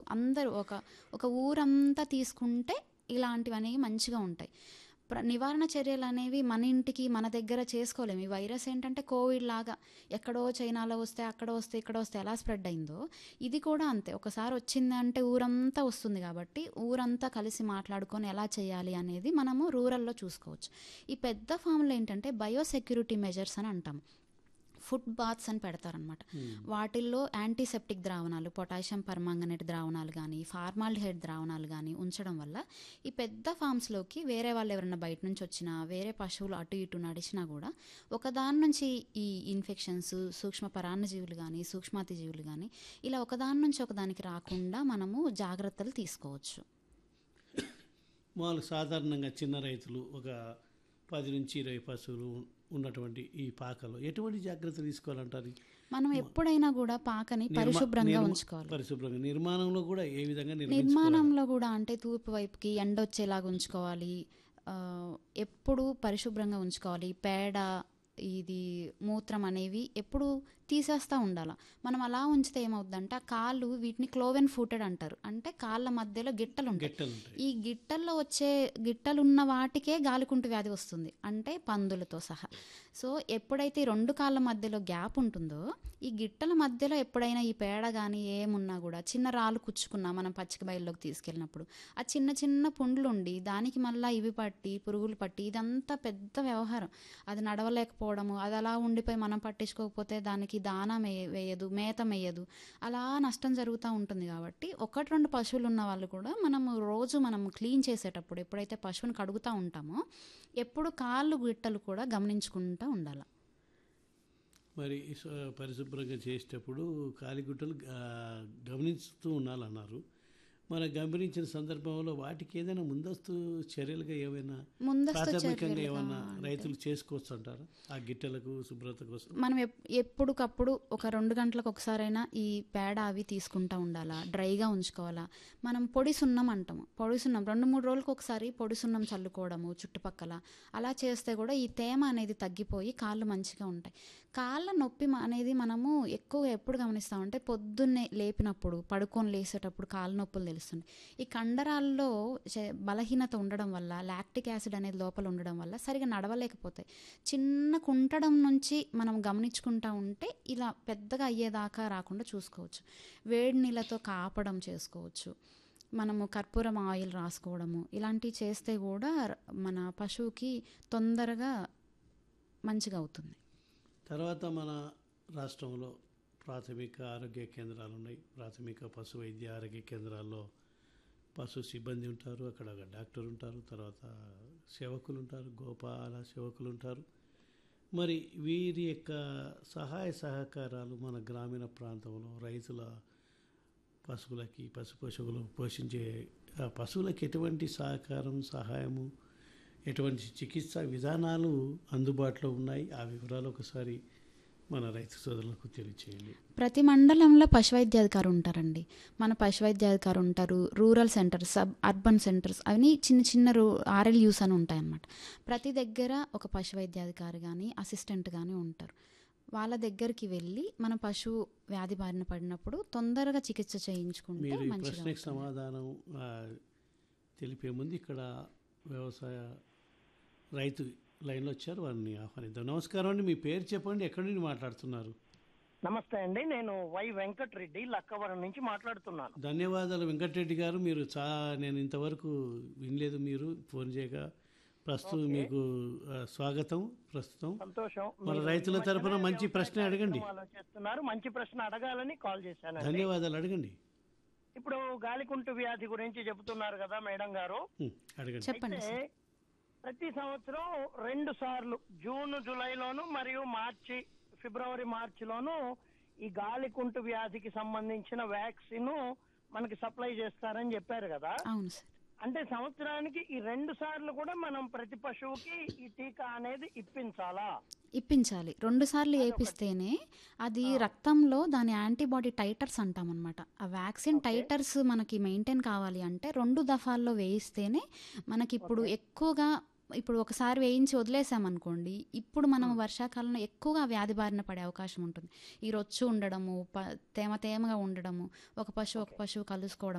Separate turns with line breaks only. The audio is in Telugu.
అందరూ ఒక ఊరంతా తీసుకుంటే ఇలాంటివనేవి మంచిగా ఉంటాయి. నివారణ చర్యలు అనేవి మన ఇంటికి మన దగ్గర చేసుకోలేము. ఈ వైరస్ ఏంటంటే కోవిడ్ లాగా ఎక్కడో చైనాలో వస్తే అక్కడ వస్తే ఇక్కడ వస్తే ఎలా స్ప్రెడ్ అయిందో ఇది కూడా అంతే. ఒకసారి వచ్చిందంటే ఊరంతా వస్తుంది కాబట్టి ఊరంతా కలిసి మాట్లాడుకొని ఎలా చేయాలి అనేది మనము రూరల్లో చూసుకోవచ్చు. ఈ పెద్ద ఫామ్లో ఏంటంటే బయోసెక్యూరిటీ మెజర్స్ అని అంటాం. ఫుడ్ బాత్స్ అని పెడతారనమాట. వాటిల్లో యాంటీసెప్టిక్ ద్రావణాలు, పొటాషియం పర్మాంగనేట్ ద్రావణాలు కానీ ఫార్మాల్డిహైడ్ ద్రావణాలు కానీ ఉంచడం వల్ల ఈ పెద్ద ఫామ్స్లోకి వేరే వాళ్ళు ఎవరైనా బయట నుంచి వచ్చినా వేరే పశువులు అటు ఇటు నడిచినా కూడా ఒకదాని నుంచి ఈ ఇన్ఫెక్షన్స్ సూక్ష్మ పరాన్నజీవులు కానీ సూక్ష్మాతిజీవులు కానీ ఇలా ఒకదాని నుంచి ఒకదానికి రాకుండా మనము జాగ్రత్తలు తీసుకోవచ్చు.
మామూలు సాధారణంగా చిన్న రైతులు ఒక 10 నుంచి 20 పశువులు ఉన్నటువంటి ఈ పాకలో ఎటువంటి జాగ్రత్తలు తీసుకోవాలంటారు?
మనం ఎప్పుడైనా కూడా పాకని పరిశుభ్రంగా ఉంచుకోవాలి.
పరిశుభ్రంగా నిర్మాణంలో కూడా ఏ విధంగా
నిర్మాణంలో కూడా అంటే తూర్పు వైపుకి ఎండ వచ్చేలాగా ఉంచుకోవాలి. ఎప్పుడు పరిశుభ్రంగా ఉంచుకోవాలి. పేడ ఇది మూత్రం అనేవి ఎప్పుడు తీసేస్తూ ఉండాలి. మనం అలా ఉంచితే ఏమవుతుందంటే ఆ కాళ్ళు వీటిని క్లోవెన్ ఫూటెడ్ అంటారు. అంటే కాళ్ళ మధ్యలో గిట్టలు ఉంటాయి. ఈ గిట్టల్లో వచ్చే గిట్టలున్న వాటికే గాలికుంటు వ్యాధి వస్తుంది, అంటే పందులతో సహా. సో ఎప్పుడైతే 2 కాళ్ళ మధ్యలో గ్యాప్ ఉంటుందో ఈ గిట్టల మధ్యలో ఎప్పుడైనా ఈ పేడ కానీ ఏమున్నా కూడా చిన్న రాళ్ళు కుచ్చుకున్నా మనం పచ్చిక బయల్లోకి తీసుకెళ్ళినప్పుడు ఆ చిన్న చిన్న పుండ్లు ఉండి దానికి మళ్ళీ ఇవి పట్టి పురుగులు పట్టి ఇదంతా పెద్ద వ్యవహారం. అది నడవలేకపోవడము, అది అలా ఉండిపోయి మనం పట్టించుకోకపోతే దానికి దానా వేయదు, మేత మేయదు, అలా నష్టం జరుగుతూ ఉంటుంది. కాబట్టి 1-2 పశువులు ఉన్న వాళ్ళు కూడా మనం క్లీన్ చేసేటప్పుడు ఎప్పుడైతే పశువుని కడుగుతూ ఉంటామో ఎప్పుడు కాళ్ళు గిట్టలు కూడా గమనించుకుంటూ ఉండాలి.
మరి పరిశుభ్రంగా చేసేటప్పుడు కాలిగుట్టలు గమనిస్తూ ఉండాలన్నారు. మరి గమనించిన సందర్భంలో వాటికి ఏదైనా ముందస్తు చర్యలుగా ఏమైనా ప్రాథమికంగా ఏమైనా రైతులు చేసుకోవచ్చు అంటారా ఆ గిట్టెలకు శుభ్రత కోసం?
మనం ఎప్పుడుకప్పుడు ఒక 2 గంటలకు ఒకసారైనా ఈ పేడ అవి తీసుకుంటూ ఉండాలా, డ్రైగా ఉంచుకోవాలా. మనం పొడి సున్నం అంటాము. పొడి సున్నం 2-3 రోజులకు ఒకసారి పొడి సున్నం చల్లుకోవడము చుట్టుపక్కల. అలా చేస్తే కూడా ఈ తేమ అనేది తగ్గిపోయి కాళ్ళు మంచిగా ఉంటాయి. కాళ్ళ నొప్పి అనేది మనము ఎక్కువగా ఎప్పుడు గమనిస్తామంటే పొద్దున్నే లేపినప్పుడు, పడుకొని లేసేటప్పుడు కాళ్ళ నొప్పులు తెలుస్తుంది. ఈ కండరాల్లో బలహీనత ఉండడం వల్ల లాక్టిక్ యాసిడ్ అనేది లోపల ఉండడం వల్ల సరిగా నడవలేకపోతాయి. చిన్న కుంటడం నుంచి మనం గమనించుకుంటూ ఉంటే ఇలా పెద్దగా అయ్యేదాకా రాకుండా చూసుకోవచ్చు. వేడి నీళ్ళతో కాపడం చేసుకోవచ్చు. మనము కర్పూరం ఆయిల్ రాసుకోవడము ఇలాంటివి చేస్తే కూడా మన పశువుకి తొందరగా మంచిగా అవుతుంది.
తర్వాత మన రాష్ట్రంలో ప్రాథమిక ఆరోగ్య కేంద్రాలు ఉన్నాయి. ప్రాథమిక పశు వైద్య ఆరోగ్య కేంద్రాల్లో పశు సిబ్బంది ఉంటారు, అక్కడ డాక్టర్ ఉంటారు, తర్వాత సేవకులు ఉంటారు, గోపాల సేవకులు ఉంటారు. మరి వీరి యొక్క సహాయ సహకారాలు మన గ్రామీణ ప్రాంతంలో రైతుల పశువులకి పశువులు పోషించే పశువులకి ఎటువంటి సహకారం సహాయము ఎటువంటి చికిత్సా విధానాలు అందుబాటులో ఉన్నాయి? ఆ వివరాలు ఒకసారి మన రైతు సోదరులకు తెలియచేయండి.
ప్రతి మండలంలో పశువైద్యాధికారి ఉంటారండి. మన పశువైద్యాధికారి ఉంటారు. రూరల్ సెంటర్స్, అర్బన్ సెంటర్స్ అవన్నీ చిన్న చిన్న RLUs అని ఉంటాయన్నమాట. ప్రతి దగ్గర ఒక పశువైద్యాధికారి కానీ అసిస్టెంట్ కానీ ఉంటారు. వాళ్ళ దగ్గరికి వెళ్ళి మన పశువు వ్యాధి బారిన పడినప్పుడు తొందరగా చికిత్స చేయించుకుంటే మంచిగా.
ప్రశ్నకు సమాధానం తెలిపే ముందు ఇక్కడ వ్యవసాయ రైతు లైన్లో వచ్చారు, వారిని ఆహ్వానిద్దాం. నమస్కారం అండి, మీ పేరు చెప్పండి, ఎక్కడి నుండి మాట్లాడుతున్నారు?
నమస్తే అండి, నేను వై వెంకటరెడ్డి లక్కవరం నుంచి మాట్లాడుతున్నాను.
ధన్యవాదాలు వెంకటరెడ్డి గారు. మీరు నేను ఇంతవరకు వినలేదు మీరు ఫోన్ చేయగా. ప్రస్తుతం మీకు స్వాగతం. ప్రస్తుతం
సంతోషం.
మన రైతుల తరపున మంచి ప్రశ్న అడగండి.
మంచి ప్రశ్న అడగాలని కాల్ చేశాను.
ధన్యవాదాలు, అడగండి.
ఇప్పుడు గాలికుంటు వ్యాధి గురించి చెబుతున్నారు కదా మేడం గారు,
అడగండి.
చెప్పండి.
ప్రతి సంవత్సరం 2 సార్లు జూన్ జూలైలోను మరియు ఫిబ్రవరి మార్చిలోను ఈ గాలికుంటు వ్యాధికి సంబంధించిన వ్యాక్సిన్ మనకి సప్లై చేస్తారని చెప్పారు కదా.
అవును సార్.
అంటే సంవత్సరానికి ఈ 2 సార్లు కూడా మనం ప్రతి పశువుకి ఈ టీకా అనేది ఇప్పించాలి. 2 సార్లు వేపిస్తేనే అది రక్తంలో దాని యాంటీబాడీ టైటర్స్ అంటాం అనమాట. ఆ వ్యాక్సిన్ టైటర్స్ మనకి మెయింటైన్ కావాలి అంటే 2 దఫాల్లో వేయిస్తేనే మనకి ఇప్పుడు ఎక్కువగా. ఇప్పుడు ఒకసారి వేయించి వదిలేసామనుకోండి, ఇప్పుడు మనం వర్షాకాలంలో ఎక్కువగా వ్యాధి బారిన పడే అవకాశం ఉంటుంది. ఈ రొచ్చు ఉండడము, తేమగా ఉండడము, ఒక పశువు కలుసుకోవడం